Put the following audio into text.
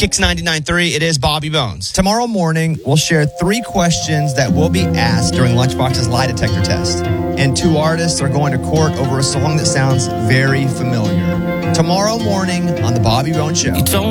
Kicks 99.3, it is Bobby Bones. Tomorrow morning, we'll share 3 questions that will be asked during Lunchbox's lie detector test. And 2 artists are going to court over a song that sounds very familiar. Tomorrow morning on The Bobby Bones Show.